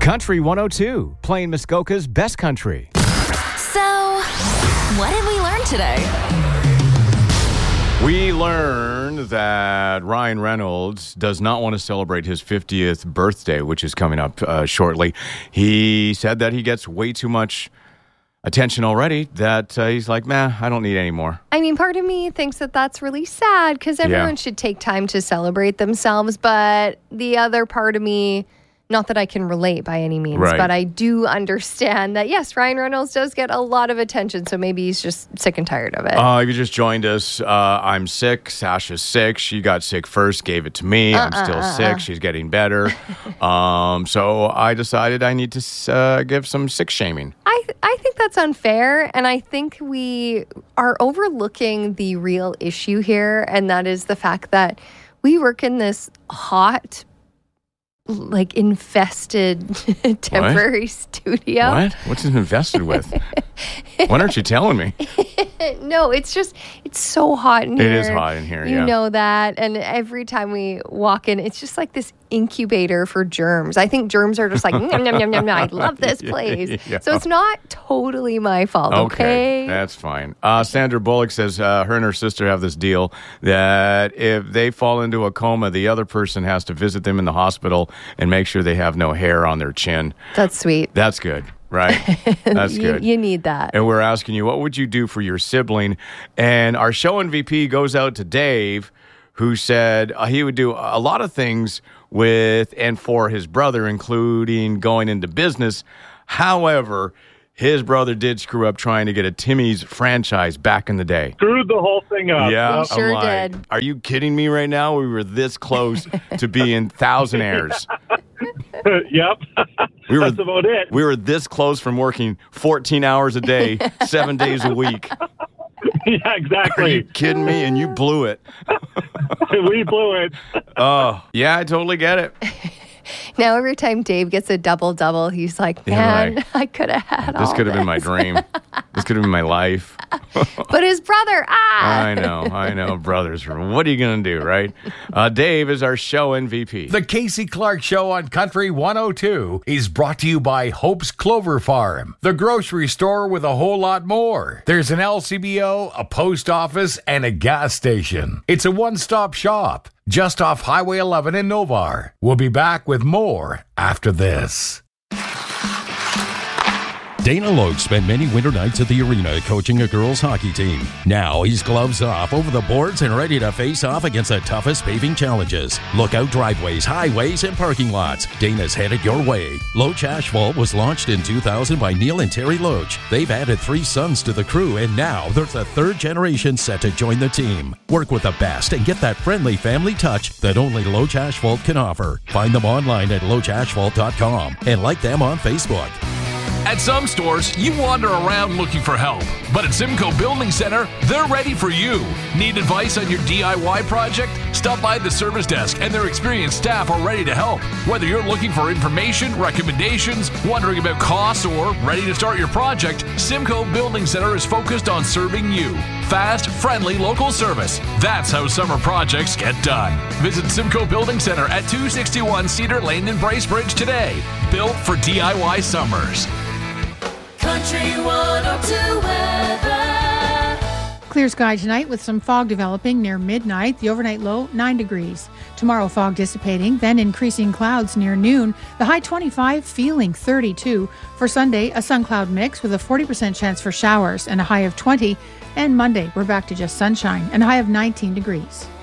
Country 102, playing Muskoka's best country. So, what did we learn today? We learned that Ryan Reynolds does not want to celebrate his 50th birthday, which is coming up shortly. He said that he gets way too much attention already, that he's like, I don't need any more. I mean, part of me thinks that that's really sad because everyone should take time to celebrate themselves. But the other part of me, not that I can relate by any means, but I do understand that, yes, Ryan Reynolds does get a lot of attention. So maybe he's just sick and tired of it. If you just joined us, I'm sick. Sasha's sick. She got sick first, gave it to me. I'm still sick. She's getting better. So I decided I need to give some sick shaming. I think that's unfair, and I think we are overlooking the real issue here, and that is the fact that we work in this hot, infested temporary studio. What? What's it infested with? Why aren't you telling me? No, it's so hot in here. It is hot in here, You know that. And every time we walk in, it's just like this incubator for germs. I think germs are just like, nom, nom, nom, nom, nom. I love this place. Yeah. So it's not totally my fault, okay? That's fine. Sandra Bullock says her and her sister have this deal that if they fall into a coma, the other person has to visit them in the hospital and make sure they have no hair on their chin. That's sweet. That's good. Right? That's good. You need that. And we're asking you, what would you do for your sibling? And our show MVP goes out to Dave, who said he would do a lot of things with and for his brother, including going into business. However, his brother did screw up trying to get a Timmy's franchise back in the day. Screwed the whole thing up. Yeah, he sure did. Are you kidding me right now? We were this close to being thousandaires. Yep. That's about it. We were this close from working 14 hours a day, 7 days a week. Yeah, exactly. Are you kidding me? And you blew it. We blew it. Oh, yeah, I totally get it. Now every time Dave gets a double-double, he's like, man, I could have had all this. This could have been my dream. This could have been my life. But his brother, I know. Brothers, what are you going to do, right? Dave is our show MVP. The Casey Clark Show on Country 102 is brought to you by Hope's Clover Farm, the grocery store with a whole lot more. There's an LCBO, a post office, and a gas station. It's a one-stop shop just off Highway 11 in Novar. We'll be back with more after this. Dana Logue spent many winter nights at the arena coaching a girls' hockey team. Now he's gloves off, over the boards, and ready to face off against the toughest paving challenges. Lookout driveways, highways, and parking lots. Dana's headed your way. Loach Asphalt was launched in 2000 by Neil and Terry Loach. They've added 3 sons to the crew, and now there's a 3rd generation set to join the team. Work with the best and get that friendly family touch that only Loach Asphalt can offer. Find them online at loachasphalt.com and like them on Facebook. At some stores, you wander around looking for help. But at Simcoe Building Center, they're ready for you. Need advice on your DIY project? Stop by the service desk and their experienced staff are ready to help. Whether you're looking for information, recommendations, wondering about costs, or ready to start your project, Simcoe Building Center is focused on serving you. Fast, friendly, local service. That's how summer projects get done. Visit Simcoe Building Center at 261 Cedar Lane in Bracebridge today. Built for DIY summers. Country 102 weather. Clear sky tonight with some fog developing near midnight. The overnight low, 9 degrees. Tomorrow, fog dissipating, then increasing clouds near noon. The high 25, feeling 32. For Sunday, a sun-cloud mix with a 40% chance for showers and a high of 20. And Monday, we're back to just sunshine and a high of 19 degrees.